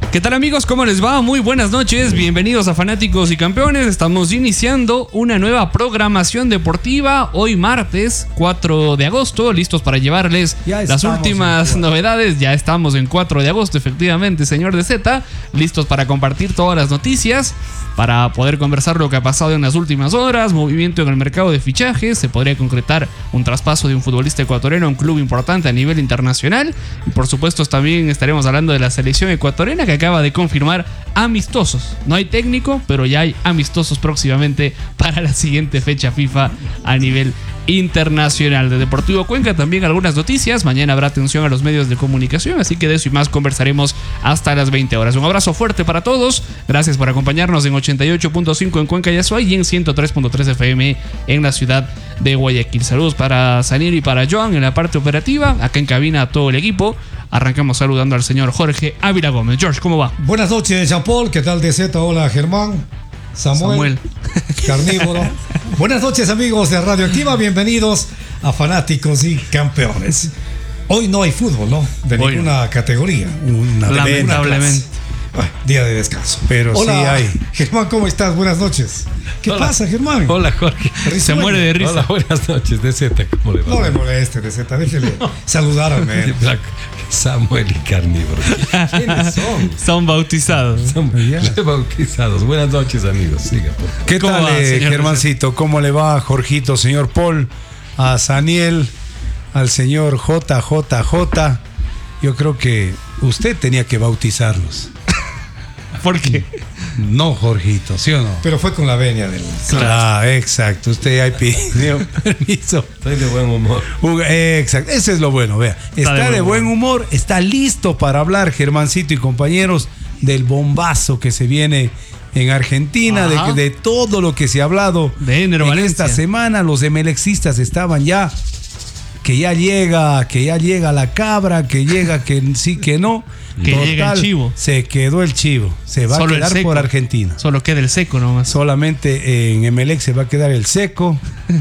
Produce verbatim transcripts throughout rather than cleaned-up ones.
¿Qué tal, amigos? ¿Cómo les va? Muy buenas noches, bienvenidos a Fanáticos y Campeones. Estamos iniciando una nueva programación deportiva hoy martes cuatro de agosto, listos para llevarles las últimas novedades. Ya estamos en cuatro de agosto, efectivamente, señor de Z, listos para compartir todas las noticias, para poder conversar lo que ha pasado en las últimas horas, movimiento en el mercado de fichajes. Se podría concretar un traspaso de un futbolista ecuatoriano a un club importante a nivel internacional, y por supuesto también estaremos hablando de la selección ecuatoriana, que acaba de confirmar amistosos. No hay técnico, pero ya hay amistosos próximamente para la siguiente fecha FIFA a nivel internacional. De Deportivo Cuenca también algunas noticias. Mañana habrá atención a los medios de comunicación, así que de eso y más conversaremos hasta las veinte horas. Un abrazo fuerte para todos. Gracias por acompañarnos en ochenta y ocho punto cinco en Cuenca y Azuay y en ciento tres punto tres F M en la ciudad de Guayaquil. Saludos para Saniel y para Joan en la parte operativa. Acá en cabina a todo el equipo. Arrancamos saludando al señor Jorge Ávila Gómez. George, ¿cómo va? Buenas noches, Jean-Paul. ¿Qué tal, D Z? Hola, Germán. Samuel, Samuel. Carnívoro. Buenas noches, amigos de Radio Activa. Bienvenidos a Fanáticos y Campeones. Hoy no hay fútbol, ¿no? De Hoy ninguna no. categoría. Una Lamentablemente. Bueno, día de descanso. Pero Hola, sí hay. Germán, ¿cómo estás? Buenas noches. ¿Qué Hola. pasa, Germán? Hola, Jorge. Risueño. Se muere de risa. Hola, buenas noches, D Z. ¿Cómo le va? No le moleste, D Z. Déjele no. saludar al menos. Samuel y Carnívoro. ¿Quiénes son? Son bautizados. Son bautizados. Buenas noches, amigos. Siga, por favor. ¿Qué tal, va, eh, Germancito? ¿Cómo le va, Jorgito, señor Paul, a Saniel, al señor J J J? Yo creo que usted tenía que bautizarlos. ¿Por qué? No, Jorgito, ¿sí o no? Pero fue con la venia del... Claro, exacto. Usted ahí pidió permiso. Estoy de buen humor. Uh, exacto. Ese es lo bueno, vea. Está, está de, de buen humor. Está listo para hablar, Germancito y compañeros, del bombazo que se viene en Argentina, de, de todo lo que se ha hablado de Ener en Valencia. Esta semana. Los emelexistas estaban ya... Que ya llega, que ya llega la cabra, que llega, que sí, que no. Que Total, llega el chivo. Se quedó el chivo. Se va Solo a quedar por Argentina. Solo queda el seco nomás. Solamente en Emelec se va a quedar el seco.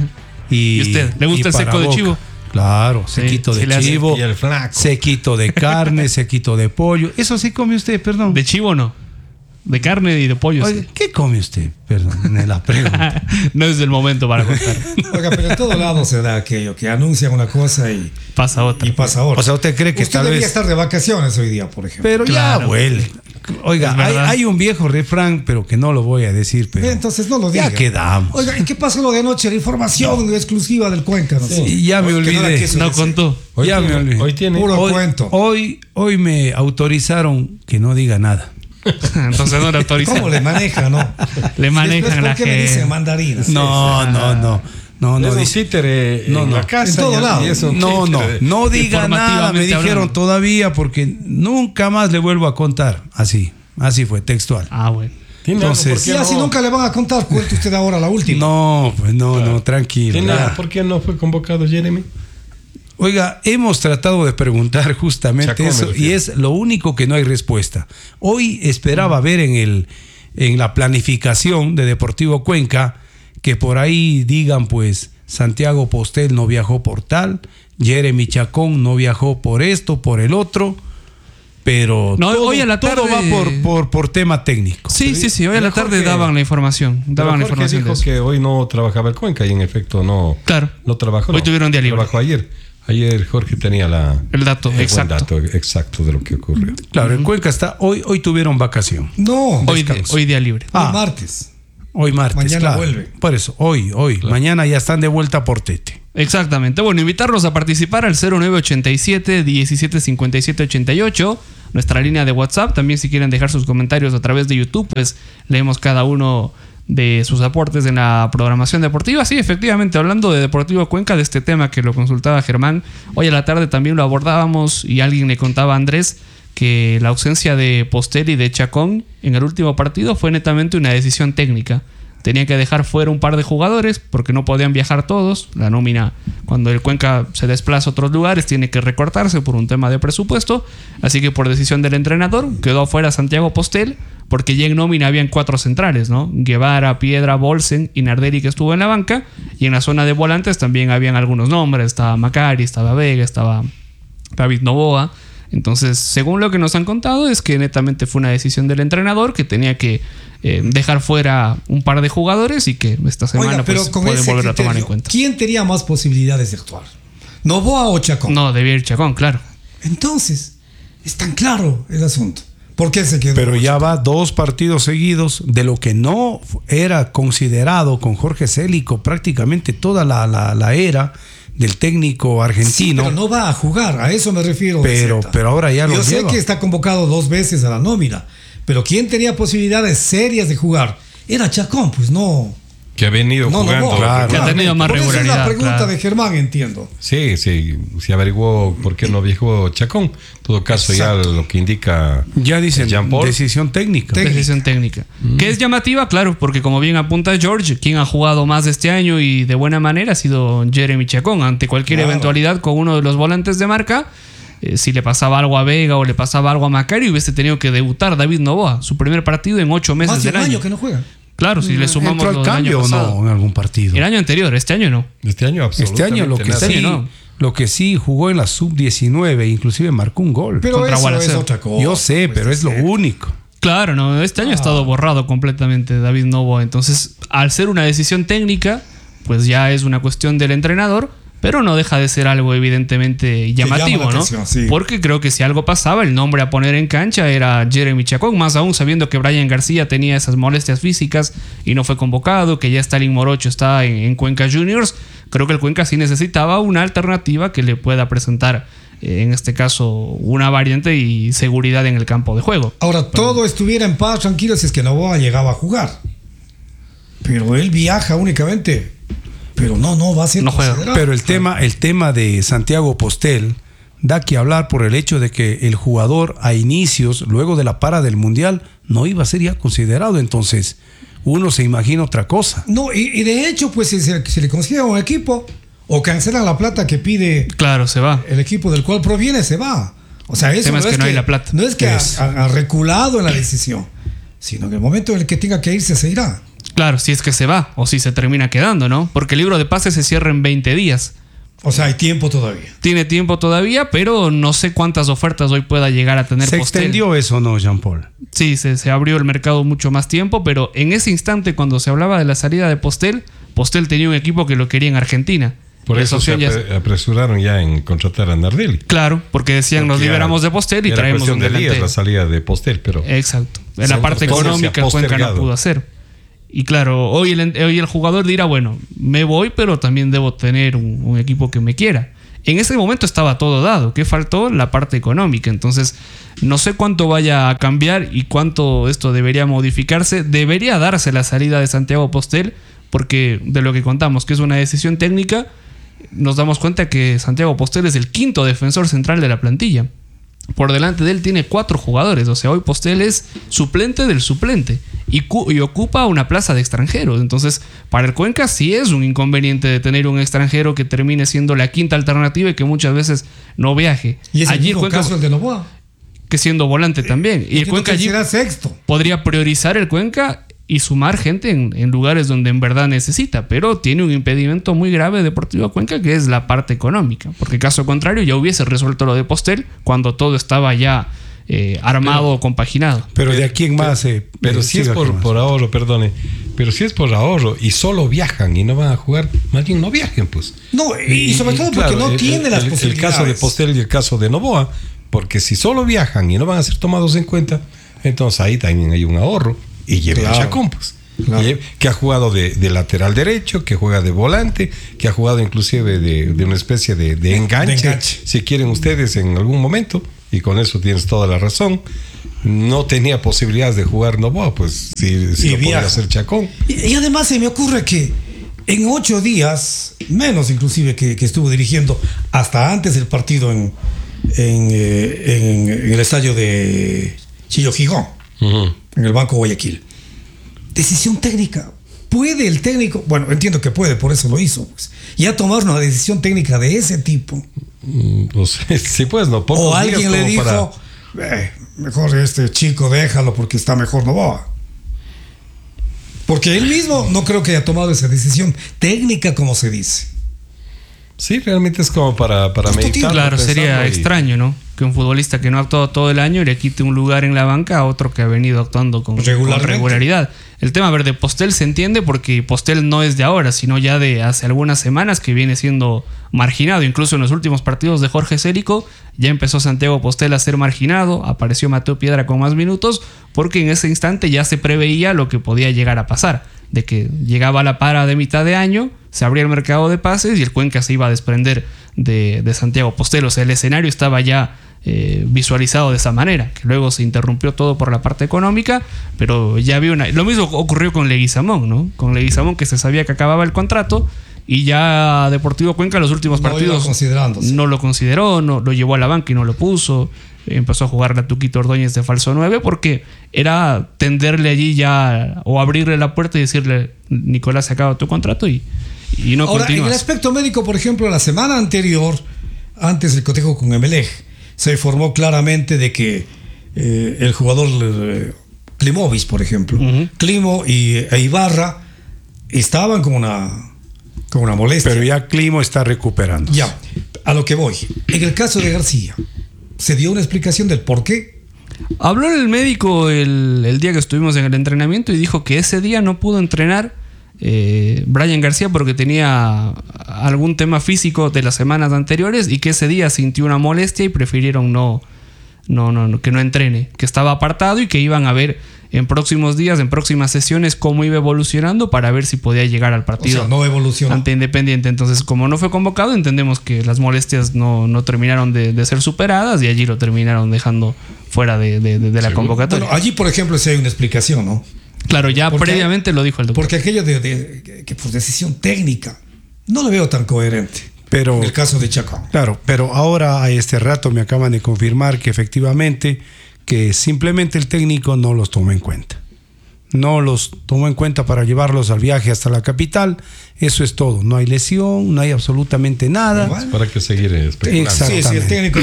Y, ¿Y usted? ¿Le gusta el seco Boca. de chivo? Claro, sequito sí, de sí chivo. Y el flaco. Sequito de carne, sequito de pollo. Eso sí come usted, perdón. ¿De chivo no? De carne y de pollo. Oye, sí. ¿Qué come usted? Perdón, me la pregunta. No es el momento para contar. Oiga, pero en todo lado se da aquello, que anuncian una cosa y pasa otra. Y pasa otra. O sea, ¿usted cree que usted tal debería vez... estar de vacaciones hoy día, por ejemplo? Pero claro. ya vuelve. Oiga, hay, hay un viejo refrán, pero que no lo voy a decir. Pero entonces no lo diga. Ya quedamos. Oiga, ¿y qué pasó lo de anoche? La información no. exclusiva del Cuenca. No, sí. Y ya me olvidé. No, no contó. Hoy ya tiene, me olvidé. Hoy tiene puro hoy, cuento. Hoy, hoy me autorizaron que no diga nada. Entonces no le autorizan. ¿Cómo le manejan, no? Le manejan la gente. ¿Por qué me dicen mandarinas? No, sí, no, no. No, no, es un dice, títere no, en no, la casa. En todo lado. No, no, no diga nada, me dijeron hablando. Todavía, porque nunca más le vuelvo a contar. Así, así fue, textual. Ah, bueno. Entonces, y así no? nunca le van a contar, cuente usted ahora la última. No, pues no, claro. no, tranquilo. ¿Por qué no fue convocado Jeremy? Oiga, hemos tratado de preguntar justamente Chacón, eso y es lo único que no hay respuesta. Hoy esperaba ver en el en la planificación de Deportivo Cuenca que por ahí digan pues Santiago Postel no viajó por tal, Jeremy Chacón no viajó por esto, por el otro, pero no, todo, hoy a la tarde... todo va por, por, por tema técnico. Sí, sí, sí, hoy a la tarde daban la información. Daban la información dijo que hoy no trabajaba el Cuenca y en efecto no, claro. no trabajó. Hoy no, tuvieron día libre. Trabajó ayer. Ayer Jorge tenía la, el dato el exacto. dato exacto de lo que ocurrió. Claro, en Cuenca está, hoy, hoy tuvieron vacación. No, hoy, de, hoy día libre. Ah, hoy martes. Hoy martes, mañana claro. vuelve. Por eso, hoy, hoy. Claro. Mañana ya están de vuelta por Tete. Exactamente. Bueno, invitarlos a participar al cero nueve ochenta y siete, diecisiete cincuenta y siete ochenta y ocho, nuestra línea de WhatsApp. También si quieren dejar sus comentarios a través de YouTube, pues leemos cada uno de sus aportes en la programación deportiva. Sí, efectivamente, hablando de Deportivo Cuenca, de este tema que lo consultaba Germán, hoy a la tarde también lo abordábamos y alguien le contaba a Andrés que la ausencia de Postel y de Chacón en el último partido fue netamente una decisión técnica. Tenían que dejar fuera un par de jugadores porque no podían viajar todos. La nómina, cuando el Cuenca se desplaza a otros lugares, tiene que recortarse por un tema de presupuesto. Así que por decisión del entrenador quedó afuera Santiago Postel, porque ya en nómina habían cuatro centrales, ¿no? Guevara, Piedra, Bolsen y Nardelli, que estuvo en la banca. Y en la zona de volantes también habían algunos nombres. Estaba Macari, estaba Vega, estaba David Novoa. Entonces, según lo que nos han contado, es que netamente fue una decisión del entrenador que tenía que eh, dejar fuera un par de jugadores y que esta semana Oiga, pero pues, con pueden ese volver criterio, a tomar en cuenta. ¿Quién tenía más posibilidades de actuar? ¿Novoa o Chacón? No, debía ir Chacón, claro. Entonces, es tan claro el asunto. ¿Por qué se quedó? Pero ya va dos partidos seguidos de lo que no era considerado con Jorge Célico prácticamente toda la, la, la era del técnico argentino. Sí, pero no va a jugar, a eso me refiero. Pero, pero ahora ya lo Yo sé lleva. que está convocado dos veces a la nómina, pero ¿quién tenía posibilidades serias de jugar? Era Chacón, pues no. Que ha venido no, jugando. No, claro. Que ha tenido más Por eso regularidad. es la pregunta claro. de Germán, entiendo. Sí, sí, se averiguó por qué no viajó Chacón. En todo caso, Exacto. ya lo que indica. Ya dicen Jean-Paul. decisión técnica. Técnica. Decisión técnica. Mm. Que es llamativa, claro, porque como bien apunta George, quien ha jugado más este año y de buena manera ha sido Jeremy Chacón. Ante cualquier Claro. eventualidad con uno de los volantes de marca, eh, si le pasaba algo a Vega o le pasaba algo a Macario, hubiese tenido que debutar David Novoa, su primer partido en ocho meses Más de del un año. año que no juega. Claro, si le sumamos ¿Entró lo al del cambio año o pasado. no en algún partido? El año anterior, este año no. Este año, Este absolutamente año lo que nada. sí, año no. lo que sí jugó en la sub diecinueve, inclusive marcó un gol. Pero Contra eso Gualaceo. es otra cosa. Yo sé, pues, pero es lo sí. único. Claro, no, este año ha estado borrado completamente David Novoa. Entonces, al ser una decisión técnica, pues ya es una cuestión del entrenador, pero no deja de ser algo evidentemente llamativo, llama la ¿no? atención, sí. Porque creo que si algo pasaba, el nombre a poner en cancha era Jeremy Chacón, más aún sabiendo que Brian García tenía esas molestias físicas y no fue convocado, que ya Stalin Morocho está en, en Cuenca Juniors. Creo que el Cuenca sí necesitaba una alternativa que le pueda presentar, eh, en este caso, una variante y seguridad en el campo de juego. Ahora, todo estuviera en paz, tranquilo, si es que Novoa llegaba a jugar. Pero él viaja únicamente. Pero no, no va a ser No juega. considerado. Pero el tema, el tema de Santiago Postel da que hablar por el hecho de que el jugador a inicios, luego de la para del Mundial, no iba a ser ya considerado. Entonces, uno se imagina otra cosa. No, y, y de hecho, pues si se, si le consigue un equipo o cancelan la plata que pide Claro, se va. el equipo del cual proviene, se va. O sea, eso tema no es que no hay la plata. No es que ha, Es. ha- ha reculado en la decisión, sino en el momento en el que tenga que irse, se irá. Claro, si es que se va o si se termina quedando, ¿no? Porque el libro de pases se cierra en veinte días. O sea, hay tiempo todavía. Tiene tiempo todavía, pero no sé cuántas ofertas hoy pueda llegar a tener ¿Se Postel. extendió eso, no, Jean-Paul? Sí, se, se abrió el mercado mucho más tiempo, pero en ese instante cuando se hablaba de la salida de Postel, Postel tenía un equipo que lo quería en Argentina. Por La eso se opción ya- apre- apresuraron ya en contratar a Nardelli. Claro, porque decían nos Porque ya liberamos de Postel y era traemos cuestión un de días delantero. la salida de Postel, pero Exacto. En la Se- parte se ha económica el Cuenca no postergado. pudo hacer. Y claro, hoy el, hoy el jugador dirá, bueno, me voy, pero también debo tener un, un equipo que me quiera. En ese momento estaba todo dado. ¿Qué faltó? La parte económica. Entonces, no sé cuánto vaya a cambiar y cuánto esto debería modificarse. Debería darse la salida de Santiago Postel, porque de lo que contamos, que es una decisión técnica, nos damos cuenta que Santiago Postel es el quinto defensor central de la plantilla. Por delante de él tiene cuatro jugadores. O sea, hoy Postel es suplente del suplente y, cu- y ocupa una plaza de extranjeros. Entonces, para el Cuenca sí es un inconveniente de tener un extranjero que termine siendo la quinta alternativa y que muchas veces no viaje. Y es el Allí el mismo Cuenca, caso el de Novoa. que siendo volante también. Y el Que Cuenca allí será sexto. podría priorizar el Cuenca y sumar gente en, en lugares donde en verdad necesita, pero tiene un impedimento muy grave Deportivo Cuenca, que es la parte económica, porque caso contrario ya hubiese resuelto lo de Postel cuando todo estaba ya eh, armado o compaginado. Pero de aquí en más... eh, Pero eh, si es siga por, aquí más. por ahorro, perdone, pero si es por ahorro y solo viajan y no van a jugar, más bien no viajen, pues. No, y, y sobre todo porque claro, no el- tiene el, las el, posibilidades. El caso de Postel y el caso de Novoa, porque si solo viajan y no van a ser tomados en cuenta, entonces ahí también hay un ahorro y lleven Claro. a Chacón, pues. Claro. Y- que ha jugado de, de lateral derecho, que juega de volante, que ha jugado inclusive de, de una especie de, de, enganche, De enganche. si quieren ustedes en algún momento, y con eso tienes toda la razón. No tenía posibilidades de jugar Novoa, pues si, si Y lo podía viaja. hacer Chacón. Y, y además se me ocurre que en ocho días, menos inclusive que, que estuvo dirigiendo hasta antes del partido en, en, eh, en- en el estadio de Chillo Gijón, Ujú. en el Banco Guayaquil. Decisión técnica. ¿Puede el técnico? Bueno, entiendo que puede, por eso lo hizo. Pues, ya tomar una decisión técnica de ese tipo. Mm, pues, sí, pues no. pocos O días alguien le como dijo, para- "Eh, mejor este chico déjalo porque está mejor Novoa. Porque él mismo no creo que haya tomado esa decisión técnica como se dice. Sí, realmente es como para, para Esto tiene- meditar. Claro, sería pensarlo y- extraño, ¿no? que un futbolista que no ha actuado todo el año le quite un lugar en la banca a otro que ha venido actuando con, con regularidad. El tema verde Postel se entiende porque Postel no es de ahora, sino ya de hace algunas semanas que viene siendo marginado. Incluso en los últimos partidos de Jorge Cérico ya empezó Santiago Postel a ser marginado, apareció Mateo Piedra con más minutos, porque en ese instante ya se preveía lo que podía llegar a pasar, de que llegaba la para de mitad de año, se abría el mercado de pases y el Cuenca se iba a desprender de, de Santiago Postel. O sea, el escenario estaba ya eh, visualizado de esa manera, que luego se interrumpió todo por la parte económica, pero ya había una... Lo mismo ocurrió con Leguizamón, ¿no? Con Leguizamón, que se sabía que acababa el contrato y ya Deportivo Cuenca los últimos no partidos no lo consideró, no lo llevó a la banca y no lo puso. Empezó a jugar la Tuquito Ordóñez de falso nueve porque era tenderle allí ya o abrirle la puerta y decirle: Nicolás, se acaba tu contrato y, y no Ahora, continúas. en el aspecto médico, por ejemplo, la semana anterior, antes del cotejo con Emelec, se informó claramente de que eh, el jugador eh, Klimovic, por ejemplo, uh-huh. Climo y e Ibarra estaban con una, con una molestia. Pero ya Climo está recuperando. Ya, a lo que voy. En el caso de García, ¿se dio una explicación del por qué? Habló el médico el, el día que estuvimos en el entrenamiento y dijo que ese día no pudo entrenar eh, Brian García porque tenía algún tema físico de las semanas anteriores y que ese día sintió una molestia y prefirieron no, no, no, no que no entrene, que estaba apartado y que iban a ver en próximos días, en próximas sesiones, cómo iba evolucionando para ver si podía llegar al partido. O sea, no evolucionó ante Independiente. Entonces, como no fue convocado, entendemos que las molestias no, no terminaron de, de ser superadas y allí lo terminaron dejando fuera de, de, de, de la convocatoria. Bueno, allí, por ejemplo, sí hay una explicación, ¿no? Claro, ya porque, previamente lo dijo el doctor. Porque aquello de, de, de que por decisión técnica no lo veo tan coherente. Pero, en el caso de Chacón. Claro, pero ahora a este rato me acaban de confirmar que efectivamente que simplemente el técnico no los tomó en cuenta. No los tomó en cuenta para llevarlos al viaje hasta la capital. Eso es todo. No hay lesión, no hay absolutamente nada. Bueno, para que seguir especulando. Exactamente. Sí, sí, el técnico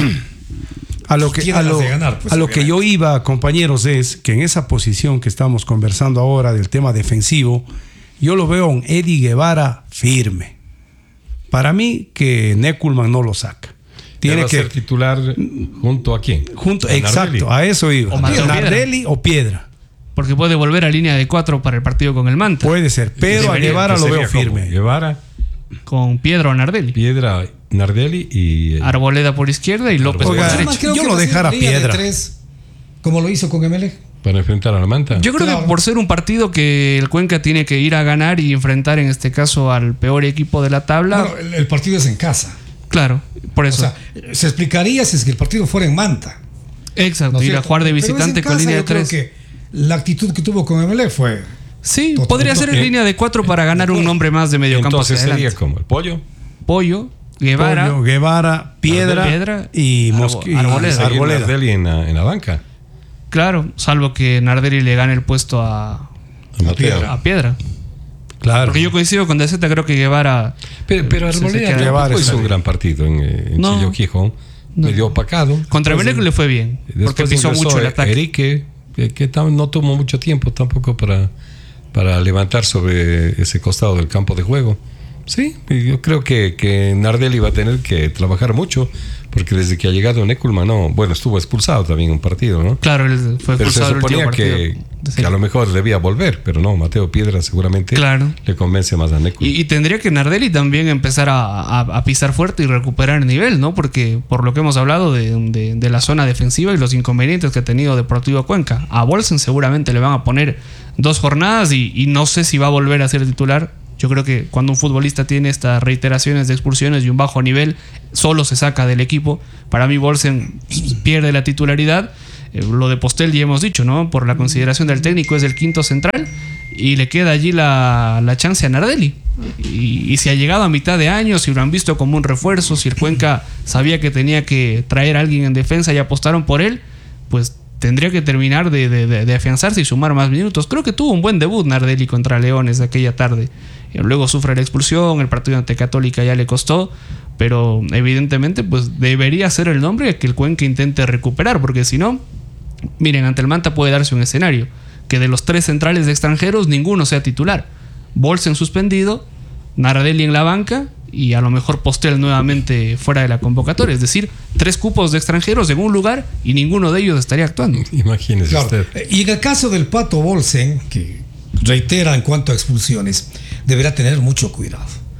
a lo que, a lo, ganar, pues, a lo que yo iba, compañeros, es que en esa posición que estamos conversando ahora del tema defensivo, yo lo veo a un Eddie Guevara firme. Para mí que Neckelman no lo saca. Tiene que ser titular junto a quién. Junto, a exacto, a eso iba. O Nardelli o Piedra. Porque puede volver a línea de cuatro para el partido con el Manta. Puede ser, pero a Guevara lo veo firme. Como Guevara. Con Piedra o Nardelli. Piedra, Nardelli y... Arboleda por izquierda y López Oiga, por derecha. Yo lo dejara Piedra. De tres, como lo hizo con Emelec. Para enfrentar a la Manta. Yo creo claro. que por ser un partido que el Cuenca tiene que ir a ganar y enfrentar en este caso al peor equipo de la tabla. Bueno, el, el partido es en casa. Claro, por eso. O sea, se explicaría si es que el partido fuera en Manta. Exacto, ¿no ir a jugar de visitante con línea de tres. Creo que la actitud que tuvo con Emelec fue... Sí, todo, podría todo, ser en línea de cuatro para ganar un hombre más de medio campo. Entonces sería como el Pollo. Pollo, Guevara. Pollo, Guevara, Piedra, Piedra y, Mosqui, y Arboleda. Arboleda. Nardelli en la, en la banca. Claro, salvo que Nardelli le gane el puesto a, a, Piedra. a Piedra. Claro. Porque yo coincido con D Z, creo que Guevara. Pero, pero Arboleda Guevara hizo un gran partido en, en no, Chillo Gijón. No. Medio opacado. Contra Emelec le fue bien. Porque pisó mucho el ataque. Erique, que, que no tomó mucho tiempo tampoco para, para levantar sobre ese costado del campo de juego. Sí, yo creo que, que Nardelli va a tener que trabajar mucho, porque desde que ha llegado Neckelman, no, bueno, estuvo expulsado también un partido, ¿no? Claro, él fue expulsado. Pero se suponía que, que a lo mejor debía volver, pero no, Mateo Piedra seguramente claro. le convence más a Neckelman. Y, y tendría que Nardelli también empezar a, a, a pisar fuerte y recuperar el nivel, ¿no? Porque por lo que hemos hablado de, de, de la zona defensiva y los inconvenientes que ha tenido Deportivo Cuenca, a Bolsen seguramente le van a poner dos jornadas y, y no sé si va a volver a ser titular. Yo creo que cuando un futbolista tiene estas reiteraciones de expulsiones y un bajo nivel, solo se saca del equipo. Para mí Bolsen pierde la titularidad. Eh, lo de Postel ya hemos dicho, ¿no? Por la consideración del técnico es el quinto central y le queda allí la, la chance a Nardelli. Y, y si ha llegado a mitad de año, si lo han visto como un refuerzo, si el Cuenca sabía que tenía que traer a alguien en defensa y apostaron por él, pues tendría que terminar de, de, de, de afianzarse y sumar más minutos. Creo que tuvo un buen debut Nardelli contra Leones aquella tarde. Luego sufre la expulsión, el partido ante Católica ya le costó, pero evidentemente pues debería ser el nombre que el Cuenca intente recuperar, porque si no, miren, ante el Manta puede darse un escenario que de los tres centrales de extranjeros ninguno sea titular. Bolsen suspendido, Nardelli en la banca y a lo mejor Postel nuevamente fuera de la convocatoria. Es decir, tres cupos de extranjeros en un lugar y ninguno de ellos estaría actuando. Imagínese claro. usted. Y en el caso del Pato Bolsen, que reitera en cuanto a expulsiones, deberá tener mucho cuidado.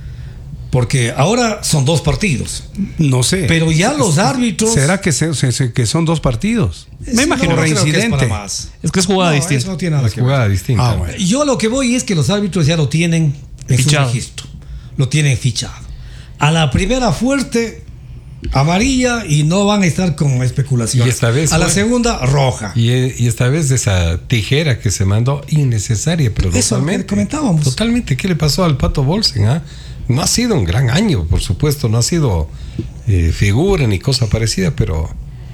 Porque ahora son dos partidos. No sé. Pero ya los árbitros... ¿Será que, se, se, que son dos partidos? Me imagino no, reincidente. Es, más. es que es jugada no, distinta. Eso no tiene nada es que jugada ver. distinta. Ah, bueno. Yo lo que voy es que los árbitros ya lo tienen en fichado. Su registro. Lo tienen fichado. A la primera fuerte, amarilla, y no van a estar con especulaciones. Y esta vez, a la bueno, segunda, roja. Y, y esta vez esa tijera que se mandó innecesaria, pero eso totalmente. Que comentábamos. Totalmente. ¿Qué le pasó al Pato Bolsen? ¿Ah? No ha sido un gran año, por supuesto, no ha sido eh, figura ni cosa parecida, pero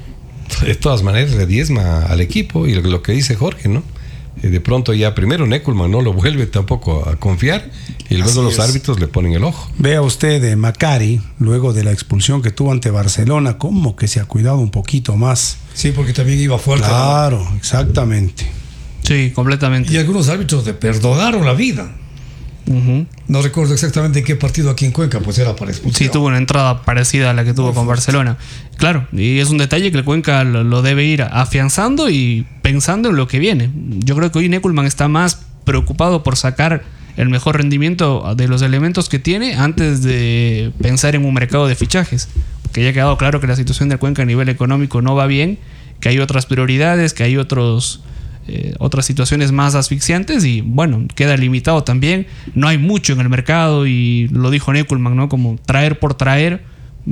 de todas maneras le diezma al equipo. Y lo, lo que dice Jorge, ¿no? Eh, de pronto ya primero Neckelman no lo vuelve tampoco a confiar y luego Así los es. árbitros le ponen el ojo. Vea usted de Macari, luego de la expulsión que tuvo ante Barcelona, como que se ha cuidado un poquito más. Sí, porque también iba fuerte. Claro, exactamente. Sí, completamente. Y algunos árbitros le perdonaron la vida. Uh-huh. No recuerdo exactamente en qué partido aquí en Cuenca, pues era para expulsión. Sí, tuvo una entrada parecida a la que tuvo Muy con fuerte. Barcelona. Claro, y es un detalle que el Cuenca lo, lo debe ir afianzando y pensando en lo que viene. Yo creo que hoy Neckelman está más preocupado por sacar el mejor rendimiento de los elementos que tiene antes de pensar en un mercado de fichajes. Porque ya ha quedado claro que la situación del Cuenca a nivel económico no va bien, que hay otras prioridades, que hay otros... Eh, otras situaciones más asfixiantes y bueno, queda limitado también. No hay mucho en el mercado y lo dijo Neckelman, ¿no? Como traer por traer,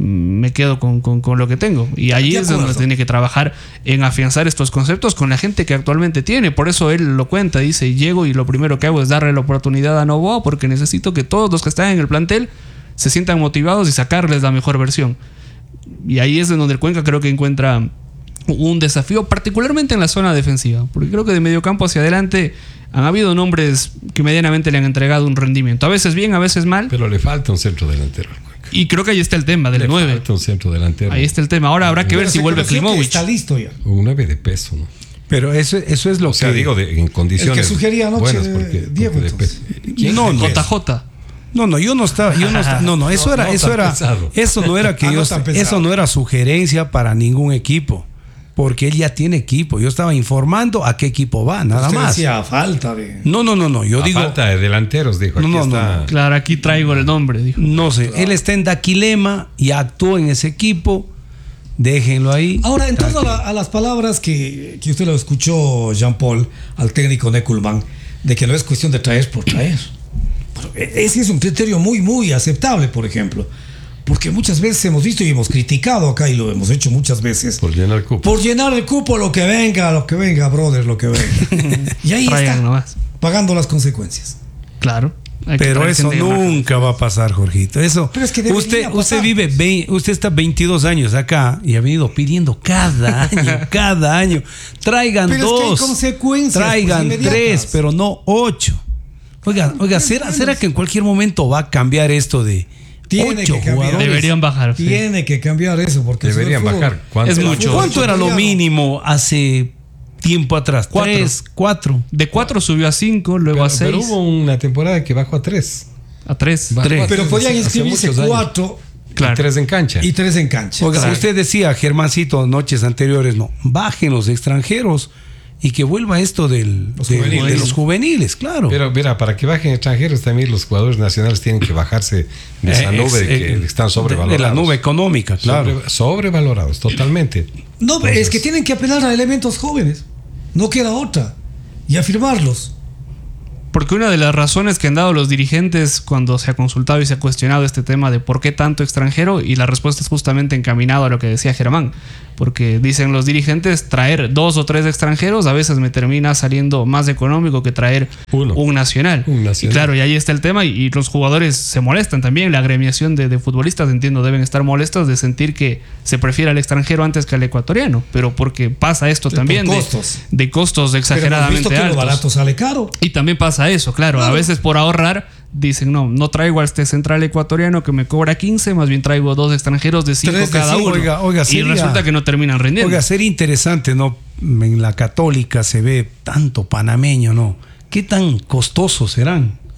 me quedo con, con, con lo que tengo. Y ahí es donde tiene que trabajar en afianzar estos conceptos con la gente que actualmente tiene. Por eso él lo cuenta, dice, llego y lo primero que hago es darle la oportunidad a Novoa porque necesito que todos los que están en el plantel se sientan motivados y sacarles la mejor versión. Y ahí es en donde el Cuenca creo que encuentra un desafío, particularmente en la zona defensiva, porque creo que de medio campo hacia adelante han habido nombres que medianamente le han entregado un rendimiento, a veces bien, a veces mal, pero le falta un centro delantero. Y creo que ahí está el tema del nueve. Le falta un centro delantero. Ahí está el tema. Ahora habrá que ver si vuelve Klimovic. Está listo ya. Un nueve de peso, ¿no? Pero eso, eso es lo o sea, que digo de, en condiciones el que sugería anoche buenas porque, Diego, porque de peso. ¿Quién? No, no. J J. No, no, yo no estaba, yo no estaba, no, no, eso no, era, no eso era, pesado. eso no era que ah, yo, no eso no era sugerencia para ningún equipo. Porque él ya tiene equipo. Yo estaba informando a qué equipo va, nada Usted más. decía falta de... No, no, no, no. Yo a digo. Falta de delanteros, dijo. No, aquí no, está. no. Claro, aquí traigo el nombre, dijo. No sé. Claro. Él está en Daquilema y actuó en ese equipo. Déjenlo ahí. Ahora, en torno a, la, a las palabras que, que usted lo escuchó, Jean-Paul, al técnico Neckelman, de que no es cuestión de traer por traer. Pero ese es un criterio muy, muy aceptable, por ejemplo. Porque muchas veces hemos visto y hemos criticado acá y lo hemos hecho muchas veces. Por llenar el cupo. Por llenar el cupo, lo que venga, lo que venga, brother, lo que venga. Y ahí Traigan está, nomás. pagando las consecuencias. Claro. Pero eso nunca va a pasar, Jorgito. Eso. Pero es que usted, pasar. usted vive, veinte, usted está veintidós años acá y ha venido pidiendo cada año, cada año. Traigan pero dos, es que hay consecuencias, traigan pues, tres, pero no ocho. Oiga, oiga, ¿será, ¿será que en cualquier momento va a cambiar esto de Tiene ocho que cambiar. jugadores? Deberían bajar. Sí. Tiene que cambiar eso. Porque Deberían bajar. Es mucho. ¿Cuánto era lo mínimo hace tiempo atrás? Cuatro. Tres, cuatro. De cuatro subió a cinco, luego pero, a seis. Pero hubo una temporada que bajó a tres. A tres. Bajó Tres. a Pero tres podían hace inscribirse muchos años. cuatro Claro. Y tres en cancha. y tres en cancha. Oiga, Claro. usted decía, Germancito, noches anteriores, no, bajen los extranjeros y que vuelva esto del, Los de, juveniles. de los juveniles, claro. Pero mira, para que bajen extranjeros también los jugadores nacionales tienen que bajarse de esa Eh, nube ex- de que eh, están sobrevalorados. De la nube económica, claro. Sobre- sobrevalorados, totalmente. No, Entonces, es que tienen que apelar a elementos jóvenes. No queda otra. Y afirmarlos. Porque una de las razones que han dado los dirigentes cuando se ha consultado y se ha cuestionado este tema de por qué tanto extranjero, y la respuesta es justamente encaminado a lo que decía Germán, porque dicen los dirigentes, traer dos o tres extranjeros a veces me termina saliendo más económico que traer Uno. un nacional. Un nacional. Y claro, y ahí está el tema, y, y los jugadores se molestan también, la agremiación de, de futbolistas, entiendo, deben estar molestos de sentir que se prefiere al extranjero antes que al ecuatoriano, pero porque pasa esto Por también de costos. de costos Pero hemos exageradamente visto que lo altos. barato sale caro. Y también pasa eso, claro, Claro. a veces por ahorrar dicen, no, no traigo a este central ecuatoriano que me cobra quince, más bien traigo dos extranjeros de cinco Tres de cada cinco, uno. oiga, oiga, y sería- resulta que no terminan rendiendo. Oiga, sería interesante, ¿no? En la Católica se ve tanto panameño, ¿no? ¿Qué tan costosos serán?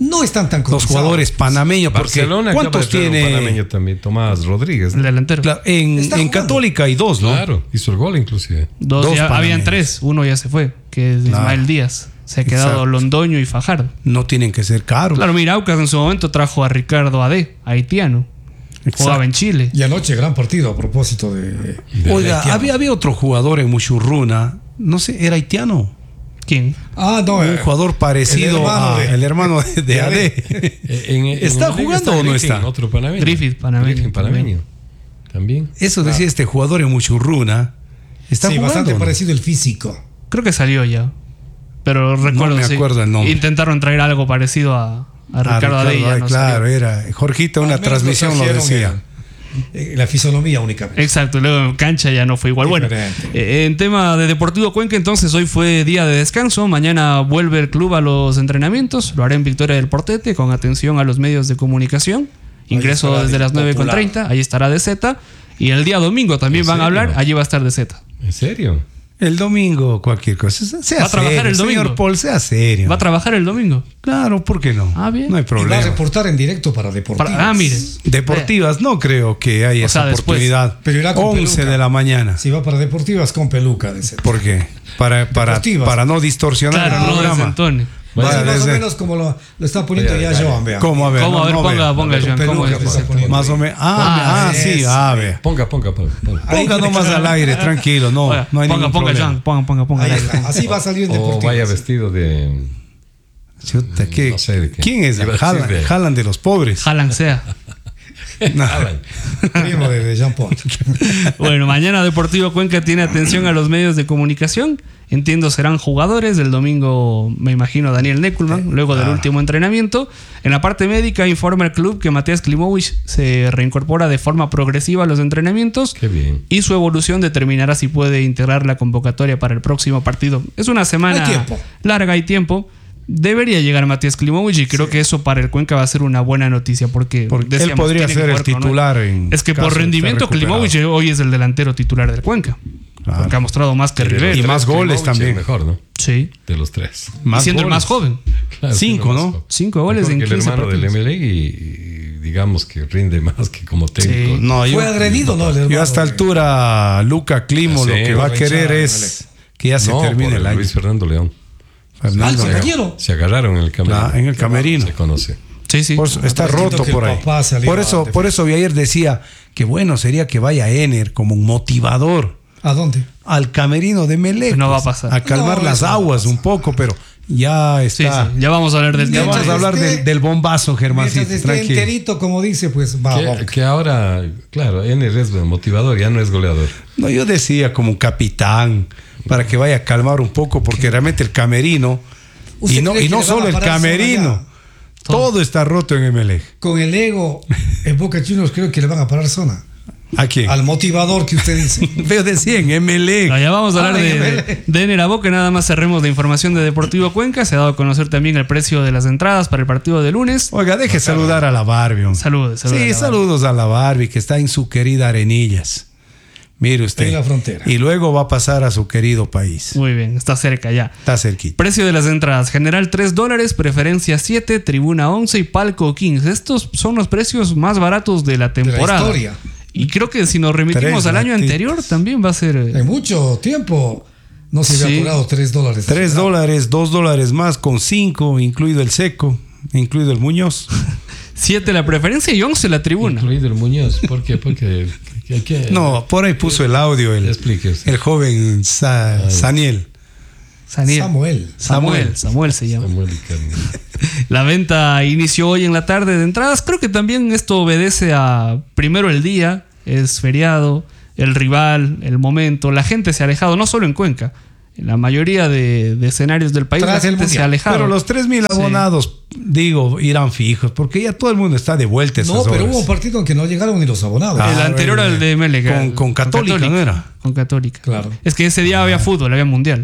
no están tan los jugadores panameños. Barcelona, ¿cuántos tiene? Un panameño también, Tomás Rodríguez, ¿no? El delantero. Claro, en, en Católica hay dos, ¿no? Claro, hizo el gol inclusive. Dos, Dos ya, panameños. habían tres, uno ya se fue, que es Claro. Ismael Díaz. Se ha quedado Exacto. Londoño y Fajardo. No tienen que ser caros. Claro, mira, Aucas en su momento trajo a Ricardo Ade, haitiano. Exacto. Jugaba en Chile. Y anoche gran partido a propósito de... de Oiga, haitiano. había, había otro jugador en Muchurruna, no sé, era haitiano. ¿Quién? Ah, no. Un eh, jugador parecido el hermano a de- el hermano de, de de Ade. Eh, en- en ¿Está el Liga jugando o no Griffin, está? Otro panameño. Griffith, panameño. Griffin, panameño. También. Eso decía este jugador en Muchurruna. ¿Está sí, jugando? bastante o no? parecido el físico. Creo que salió ya. Pero recuerdo me sí. acuerdo el nombre. Intentaron traer algo parecido a, a Ricardo Ah, Ade. y ya Ay, no claro, salió. era. Jorgito, una Al menos transmisión lo trajeron decía. el- eh, la fisonomía únicamente. Exacto, luego en cancha ya no fue igual. Bueno, Diferente. eh, en tema de Deportivo Cuenca, entonces hoy fue día de descanso. Mañana vuelve el club a los entrenamientos. Lo hará en Victoria del Portete con atención a los medios de comunicación. Ingreso estará desde de las nueve con popular. treinta. Ahí estará de Z. Y el día domingo también ¿En van a serio? hablar. Allí va a estar de Z. ¿En serio? El domingo, cualquier cosa. Sea ¿Va a trabajar serio, el domingo? Señor Paul, sea serio. ¿Va a trabajar el domingo? Claro, ¿por qué no? Ah, bien. No hay Y va a problema. reportar en directo para Deportivas. Para- ah, mire. Deportivas, no creo que haya O esa sea, después. oportunidad. Pero irá con once peluca. de la mañana. Si va para Deportivas con peluca. De ese. ¿Por qué? Para, para, Deportivas. para no distorsionar Claro, el no programa. desentone. Vaya, Así más o desde- menos como lo, lo está poniendo Vaya, ya vaya. Joan, vea. ¿Cómo? A ver, ¿Cómo? no, A ver, no ponga, veo. ponga, Jean. ¿Cómo Peluca, es? está poniendo. Más o menos. Ah, Ah, ah, sí, eso. ah, ve. Ponga, ponga, ponga. ponga. Ponga nomás al aire, tranquilo, no, Oiga, no hay ponga, ningún ponga, problema. Jean. Ponga, ponga, ponga. Ahí al aire. está. Así va a salir en O Deportivas. vaya vestido de... Chuta, ¿qué? No sé de qué. ¿Quién es? Iba a decir Jalan, de- jalan de los pobres. Jalan sea. No. Primo de, de Jean Paul. Bueno, mañana Deportivo Cuenca tiene atención a los medios de comunicación. Entiendo serán jugadores. Del domingo, me imagino, Daniel Neckelman, luego del Ah. último entrenamiento. En la parte médica, informa el club que Matías Klimovic se reincorpora de forma progresiva a los entrenamientos. Qué bien. Y su evolución determinará si puede integrar la convocatoria para el próximo partido. Es una semana Hay tiempo. larga y tiempo. Debería llegar Matías Klimovic y creo que eso para el Cuenca va a ser una buena noticia porque, Porque él decíamos, podría tiene ser que el jugar con- titular en Es que caso por de estar rendimiento recuperado. Klimovic hoy es el delantero titular del Cuenca. Claro. Porque ha mostrado más que Y de los Rivera. Y tres, más goles Klimovic también. es mejor, ¿no? Sí. De los tres. Y siendo el goles. más joven. Claro, Cinco, siendo ¿no? más joven. Cinco goles Mejor en que el quince hermano del partidos. Emelec y, y digamos que rinde más que como técnico. Sí. No, yo, Fue agredido, ¿no? El yo hermano a esta de- altura, Luca Climo Sí, lo que va a por querer hinchada, es que ya se No, termine por el año. Luis Fernando León. Fernando Ah, el León. compañero. Se agarraron en el camerino. Ah, en el camerino. Se conoce. Sí, sí. Por eso, está Siento roto que por el ahí. papá se alió Por a eso, defender. por eso yo ayer decía que bueno sería que vaya Ener como un motivador ¿A dónde? al camerino de Melec. No va a pues, pasar. A calmar No, las eso no aguas pasa. un poco, pero ya Sí, está. sí. Ya vamos a hablar del Ya tema. vamos a hablar esté- del, del bombazo, Germancito. Mientras esté Tranquilo. enterito, como dice, pues va. Que, va. que ahora, claro, Ener es motivador, ya no es goleador. No, yo decía como un capitán para que vaya a calmar un poco, porque realmente el camerino ¿Usted y no, cree y que no le van solo a el parar zona camerino, ya? todo está roto en Emelec. Con el ego en Boca Juniors creo que le van a parar zona. ¿A quién? Al motivador que usted dice. Pero decía en Emelec. No, ya vamos a hablar Ah, de, en de, Emelec. de Ener a Boca. Nada más cerremos la información de Deportivo Cuenca. Se ha dado a conocer también el precio de las entradas para el partido de lunes. Oiga, deje saludar a la Barbie. hombre. Saludos, saludos a Sí, la saludos a la Barbie que está en su querida Arenillas. Mire usted. En la frontera. Y luego va a pasar a su querido país. Muy bien, está cerca ya. Está cerquita. Precio de las entradas: general tres dólares, preferencia siete, tribuna once y palco quince. Estos son los precios más baratos de la temporada. historia. Y creo que si nos remitimos Tres al año latitos. anterior, también va a ser. eh, En mucho tiempo no se Sí. había cobrado tres dólares. Tres dólares, dos dólares más con cinco, incluido el seco, incluido el Muñoz. siete la preferencia y once la tribuna. Incluido el Muñoz. ¿Por qué? Porque. que- que- No, por ahí puso el audio el, Explíquese. el joven Sa- Saniel. Saniel. Samuel. Samuel, Samuel se llama. Samuel y Carmen. La venta inició hoy en la tarde de entradas. Creo que también esto obedece a primero el día, es feriado, el rival, el momento. La gente se ha alejado, no solo en Cuenca. En la mayoría de, de escenarios del país Tras la el gente se ha Mundial. alejado. Pero los tres mil abonados, digo, irán fijos, porque ya todo el mundo está de vuelta a esas No, pero horas. hubo un partido en que no llegaron ni los abonados. Ah, El anterior bueno, al de Melec. con- con Católica, ¿no era? Con Católica. Claro. Es que ese día había fútbol, había mundial.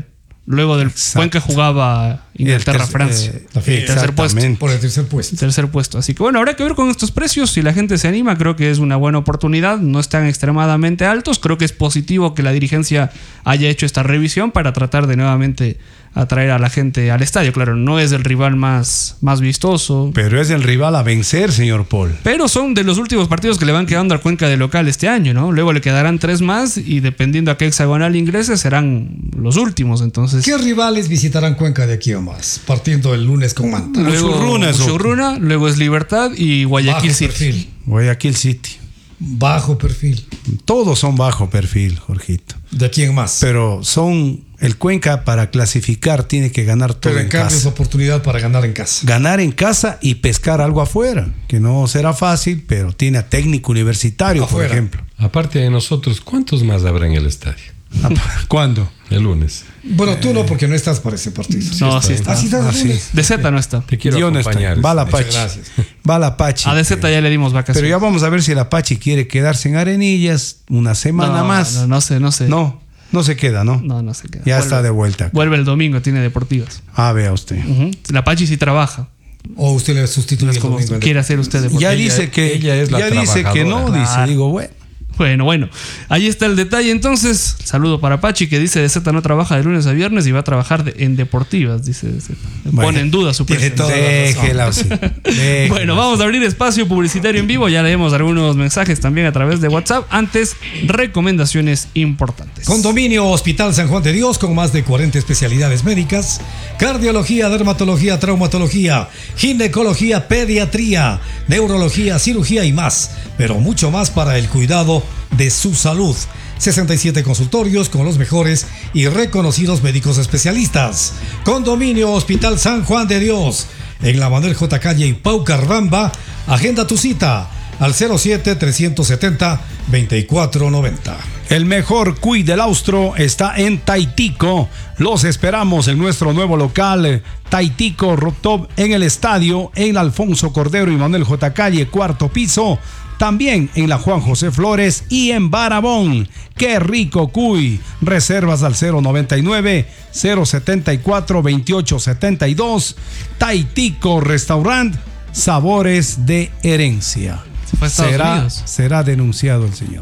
Luego del Cuenca jugaba Inglaterra-Francia. Eh, tercer puesto. Por el tercer puesto. Tercer puesto. Así que bueno, habrá que ver con estos precios. Si la gente se anima, creo que es una buena oportunidad. No están extremadamente altos. Creo que es positivo que la dirigencia haya hecho esta revisión para tratar de nuevamente atraer a la gente al estadio. Claro, no es el rival más, más vistoso. Pero es el rival a vencer, señor Paul. Pero son de los últimos partidos que le van quedando al Cuenca de local este año, ¿no? Luego le quedarán tres más y dependiendo a qué hexagonal ingrese serán los últimos. Entonces, ¿qué rivales visitarán Cuenca de aquí a más? Partiendo el lunes con Manta. Luego Muchurruna, Muchurruna, luego es Libertad y Guayaquil bajo City. Perfil. Guayaquil City. Bajo perfil. Todos son bajo perfil, Jorgito. ¿De aquí en más? Pero son... El Cuenca para clasificar tiene que ganar todo Pero en, en cambio casa. es oportunidad para ganar en casa. Ganar en casa y pescar algo afuera, que no será fácil, pero tiene a técnico universitario, afuera, por ejemplo. Aparte de nosotros, ¿cuántos más habrá en el estadio? ¿Cuándo? El lunes. Bueno, tú no, porque no estás para ese partido. No, sí está. Así estás Ah, sí. De Z no está. Te quiero Yo no acompañar. estoy. Va la Pachi. Gracias. Va la Pachi. A D Z ya le dimos vacaciones. Pero ya vamos a ver si la Pachi quiere quedarse en Arenillas una semana no, más. No, no sé, no sé. No, no se queda, ¿no? No, no se queda. Ya Vuelve, está de vuelta. Vuelve el domingo, tiene deportivas. Ah, vea usted. Uh-huh. La Pachi sí trabaja. O usted le sustituye el como domingo. quiere hacer usted deportivas. Ya Ella- dice que ella es la ya dice que no, trabajadora. dice, Claro. digo, bueno. Bueno, bueno, ahí está el detalle. Entonces, saludo para Pachi que dice de Z no trabaja de lunes a viernes y va a trabajar de- en deportivas, dice de Z. Bueno, Pone en duda su tiene presencia. toda la razón. Déjela así. Déjela Bueno, así. vamos a abrir espacio publicitario en vivo. Ya leemos algunos mensajes también a través de WhatsApp. Antes, recomendaciones importantes. Condominio Hospital San Juan de Dios con más de cuarenta especialidades médicas, cardiología, dermatología, traumatología, ginecología, pediatría, neurología, cirugía y más, pero mucho más para el cuidado de su salud. sesenta y siete consultorios con los mejores y reconocidos médicos especialistas. Condominio Hospital San Juan de Dios en la Manuel J. Calle y Paucarramba. Agenda tu cita al cero siete, trescientos setenta, veinticuatro noventa. El mejor cuy del austro está en Taitico. Los esperamos en nuestro nuevo local, eh, Taitico Rooftop, en el estadio, en Alfonso Cordero y Manuel J. Calle, cuarto piso. También en la Juan José Flores y en Barabón. ¡Qué rico cuy! Reservas al cero noventa y nueve, cero setenta y cuatro, veintiocho setenta y dos. Taitico Restaurant, sabores de herencia. Se fue a Estados Será, Unidos. será denunciado el señor.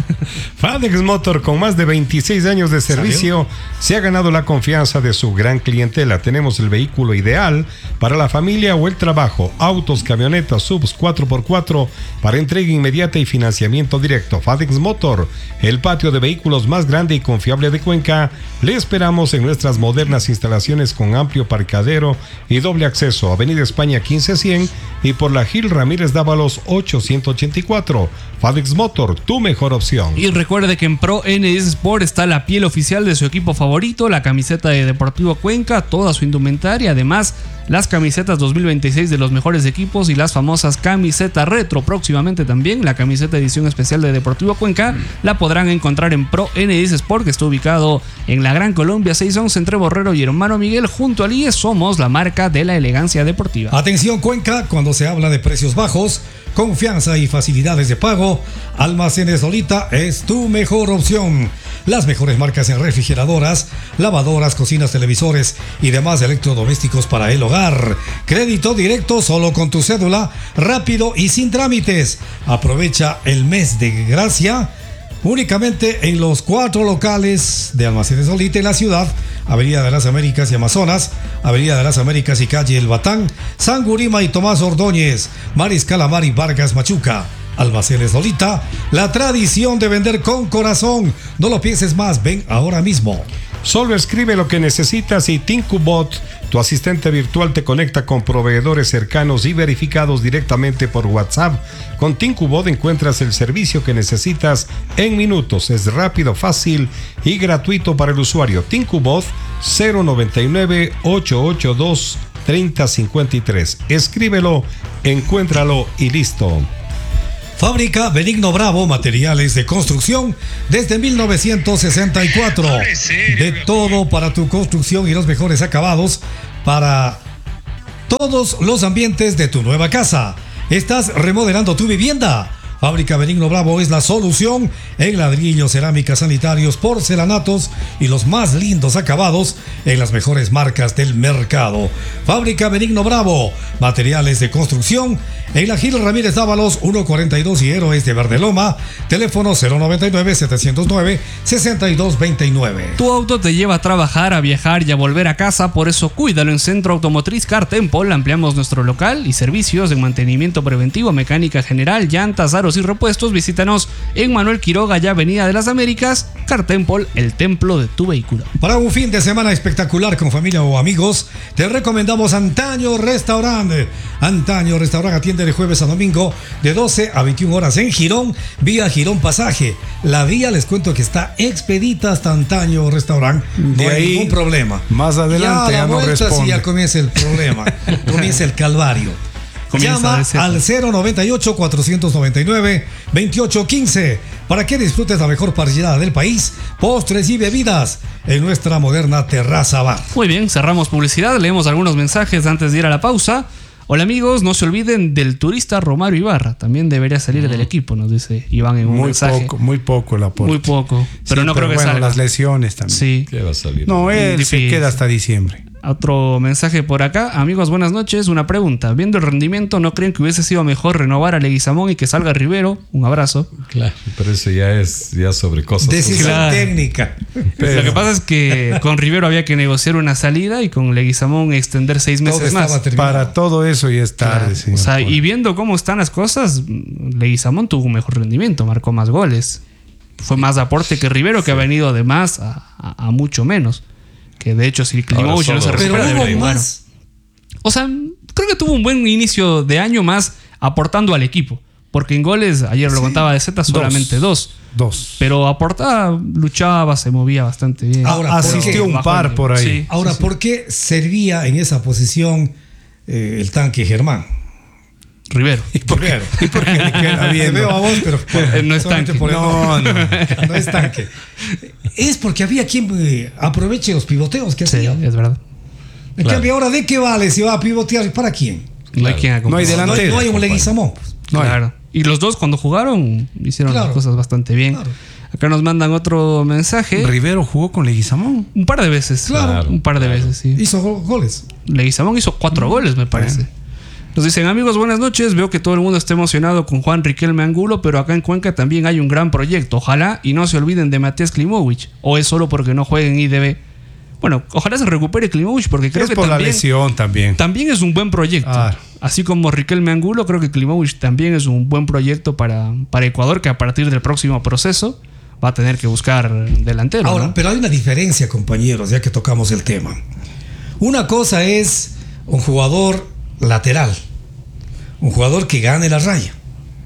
FedEx Motor, con más de veintiséis años de servicio, se ha ganado la confianza de su gran clientela. Tenemos el vehículo ideal para la familia o el trabajo. Autos, camionetas, subs cuatro por cuatro para entrega inmediata y financiamiento directo. FedEx Motor, el patio de vehículos más grande y confiable de Cuenca. Le esperamos en nuestras modernas instalaciones con amplio parqueadero y doble acceso. Avenida España quince cien y por la Gil Ramírez Dávalos ochocientos ochenta y cuatro. FedEx Motor, tu mejor opción. Y recuerde que en Pro N S Sport está la piel oficial de su equipo favorito, la camiseta de Deportivo Cuenca, toda su indumentaria, además las camisetas dos mil veintiséis de los mejores equipos y las famosas camisetas retro. Próximamente también la camiseta edición especial de Deportivo Cuenca la podrán encontrar en Pro N S Sport, que está ubicado en la Gran Colombia seiscientos once entre Borrero y Hermano Miguel junto al I E S. Somos la marca de la elegancia deportiva. Atención Cuenca, cuando se habla de precios bajos, confianza y facilidades de pago, Almacenes Lolita es tu mejor opción. Las mejores marcas en refrigeradoras, lavadoras, cocinas, televisores y demás electrodomésticos para el hogar. Crédito directo solo con tu cédula, rápido y sin trámites. Aprovecha el mes de gracia únicamente en los cuatro locales de Almacenes Lolita en la ciudad: Avenida de las Américas y Amazonas, Avenida de las Américas y Calle El Batán, San Gurima y Tomás Ordóñez, Mariscal Amar y Vargas Machuca. Almacenes Lolita, la tradición de vender con corazón. No lo pienses más, ven ahora mismo. Solo escribe lo que necesitas y TinkuBot, tu asistente virtual, te conecta con proveedores cercanos y verificados directamente por WhatsApp. Con TinkuBot encuentras el servicio que necesitas en minutos. Es rápido, fácil y gratuito para el usuario. TinkuBot cero noventa y nueve, ochocientos ochenta y dos, treinta cincuenta y tres. Escríbelo, encuéntralo y listo. Fábrica Benigno Bravo, materiales de construcción desde mil novecientos sesenta y cuatro. De todo para tu construcción y los mejores acabados para todos los ambientes de tu nueva casa. ¿Estás remodelando tu vivienda Fábrica Benigno Bravo es la solución en ladrillos, cerámicas, sanitarios, porcelanatos y los más lindos acabados en las mejores marcas del mercado. Fábrica Benigno Bravo, materiales de construcción en la Gil Ramírez Dávalos ciento cuarenta y dos y Héroes de Verdeloma. Teléfono cero noventa y nueve, setecientos nueve, sesenta y dos veintinueve. Tu auto te lleva a trabajar, a viajar y a volver a casa, por eso cuídalo en Centro Automotriz Car Temple. Ampliamos nuestro local y servicios en mantenimiento preventivo, mecánica general, llantas, aros y repuestos. Visítanos en Manuel Quiroga y Avenida de las Américas. Car Temple, el templo de tu vehículo. Para un fin de semana espectacular con familia o amigos, te recomendamos Antaño Restaurante. Antaño Restaurante atiende de jueves a domingo de doce a veintiuna horas en Girón, vía Girón Pasaje. La vía, les cuento que está expedita hasta Antaño Restaurante. No De hay ahí, ningún problema. más adelante ya, ya a la no vuelta sí responde. ya comienza el problema. Comienza el calvario. Comienza Llama de cero. al cero noventa y ocho, cuatrocientos noventa y nueve, veintiocho quince para que disfrutes la mejor parrillada del país, postres y bebidas en nuestra moderna terraza bar. Muy bien, cerramos publicidad, leemos algunos mensajes antes de ir a la pausa. Hola amigos, no se olviden del turista Romario Ibarra, también debería salir del equipo, nos dice Iván en un Muy mensaje. poco, muy poco el aporte. Muy poco, pero Sí, no creo que bueno, salga. las lesiones también. Sí. ¿Qué va a salir? No, él Difícil. se queda hasta diciembre. Otro mensaje por acá. Amigos, buenas noches. Una pregunta. Viendo el rendimiento, ¿no creen que hubiese sido mejor renovar a Leguizamón y que salga Rivero? Un abrazo. Claro, pero eso ya es ya sobre cosas. Decisión Claro. técnica. Pero- Lo que pasa es que con Rivero había que negociar una salida y con Leguizamón extender seis Todo meses estaba más. terminado. Para todo eso ya es tarde, Claro. señor O sea, Polo. y viendo cómo están las cosas, Leguizamón tuvo un mejor rendimiento, marcó más goles. Fue más aporte que Rivero, que ha venido de más a, a- a mucho menos. Que de hecho, si Klimovic no se solo- recupera, Pero debería hubo ayudar. más. O sea, creo que tuvo un buen inicio de año más aportando al equipo. Porque en goles, ayer lo contaba de Z, solamente dos. Dos. Pero aportaba, luchaba, se movía bastante bien. Ahora, asistió ¿por qué? un par por ahí. Sí, Ahora, sí, sí. ¿por qué servía en esa posición eh, el tanque Germán? Rivero. Rivero. Porque le queda Te bien. veo a vos, pero Eh, no es solamente tanque. por el No, nombre. no. No es tanque. Es porque había quien eh, aproveche los pivoteos que Sí, hacía. es verdad. En Claro. cambio, ahora, ¿de qué vale si va a pivotear? ¿Para quién? No hay quien No hay acompañe. No hay, delantero. no hay un Leguizamón. pues. No hay. Claro. Y los dos cuando jugaron hicieron Claro. las cosas bastante bien. Claro. Acá nos mandan otro mensaje. Rivero jugó con Leguizamón. Un par de veces. Claro. Un par de veces, sí. Hizo go- goles. Leguizamón hizo cuatro goles, me parece. Nos dicen, amigos, buenas noches. Veo que todo el mundo está emocionado con Juan Riquelme Angulo, pero acá en Cuenca también hay un gran proyecto. Ojalá y no se olviden de Matías Klimovic. O es solo porque no juega en I D B. Bueno, ojalá se recupere Klimovic porque creo es que por la también, lesión también. también es un buen proyecto. Ah. Así como Riquelme Angulo, creo que Klimovic también es un buen proyecto para, para Ecuador, que a partir del próximo proceso va a tener que buscar delantero. Ahora, ¿no? pero hay una diferencia, compañeros, ya que tocamos el tema. Una cosa es un jugador lateral, un jugador que gane la raya.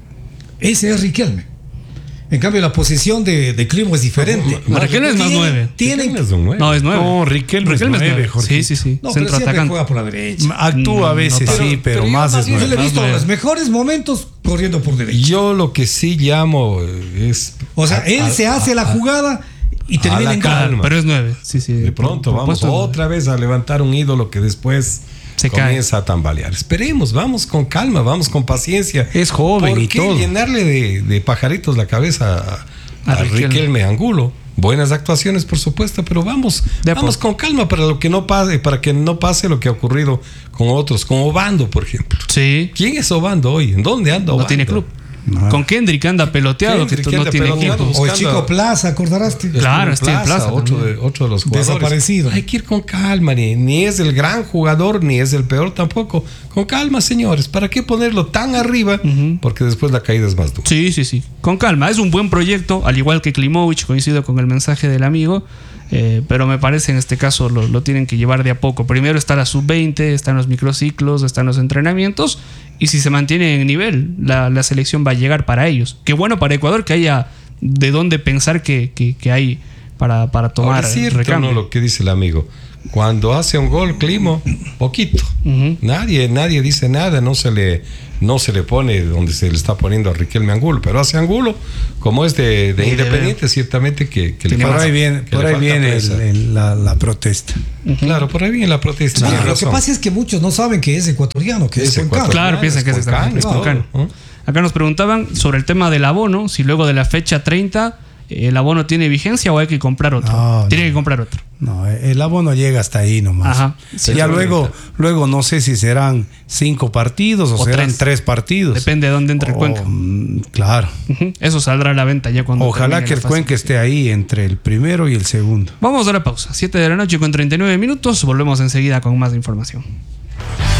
Ese es Riquelme. En cambio, la posición de, de Climo es diferente. No, Riquelme es más Tienen- nueve. Tienen, Riquelme es un nueve. No, es nueve. No, Riquelme es nueve, nueve. Jorge. Sí, sí, sí. no, pero siempre Centroatacante. juega por la derecha. Actúa a veces, no sí, tanto. pero, pero yo más más es bien Yo le he nueve. visto nueve. los mejores momentos corriendo por derecha. Yo lo que sí llamo eh, es. O sea, a- él a- se hace a- la jugada y termina la en calma. gol. Claro, pero es nueve. Sí, sí. De pronto Por- por vamos puesto, otra vez a levantar un ídolo que después Se cae. comienza a tambalear. Esperemos, vamos con calma, vamos con paciencia. Es joven ¿Por y qué todo. llenarle de, de pajaritos la cabeza a, A a Riquelme. Riquelme Angulo? Buenas actuaciones, por supuesto, pero vamos, De a vamos poco. con calma para lo que no pase, para que no pase lo que ha ocurrido con otros, con Obando, por ejemplo. Sí. ¿Quién es Obando hoy? ¿En dónde anda Obando? No tiene club. Con Kendrick anda peloteado, Kendrick que no anda tiene peloteado. equipo. O el buscando- Chico Plaza, ¿acordarás? Claro, Steven Steven Plaza otro también. de, otro de los jugadores. Desaparecido. Hay que ir con calma, ni, ni es el gran jugador, ni es el peor tampoco. Con calma, señores. ¿Para qué ponerlo tan arriba? Porque después la caída es más dura. Sí, sí, sí. Con calma. Es un buen proyecto, al igual que Klimovic, coincido con el mensaje del amigo. Eh, pero me parece en este caso lo, lo tienen que llevar de a poco. Primero está la sub veinte, están los microciclos, están los entrenamientos. Y si se mantiene en nivel, la, la selección va a llegar para ellos. Qué bueno para Ecuador que haya de dónde pensar que, que, que hay para, para tomar Ahora es cierto, recambio. ¿no? Lo que dice el amigo. Cuando hace un gol, Climo, poquito. Ujú. Nadie, nadie dice nada, no se le, no se le pone donde se le está poniendo a Riquelme Angulo, pero hace Angulo, como es de, de Sí, Independiente, ciertamente que, que le Por falta- ahí viene, que por le ahí falta viene el- presa. el- la, la protesta. Claro, por ahí viene la protesta. Mira, tiene lo que razón. pasa es que muchos no saben que es ecuatoriano, que es, Es cuencano. ecuatoriano. Claro, piensan que es Cuencano, extranjero, es todo, cuencano. ¿no? Acá nos preguntaban sobre el tema del abono, si luego de la fecha treinta el abono tiene vigencia o hay que comprar otro. No, tiene no. que comprar otro. No, el abono llega hasta ahí nomás. Ajá. Sí, ya luego, luego no sé si serán cinco partidos o, o serán tres. tres partidos. Depende de dónde entre oh, el Cuenca. Claro. Uh-huh. Eso saldrá a la venta ya cuando. Ojalá que el Cuenca esté ahí entre el primero y el segundo. Vamos a dar la pausa. siete de la noche con treinta y nueve minutos. Volvemos enseguida con más información.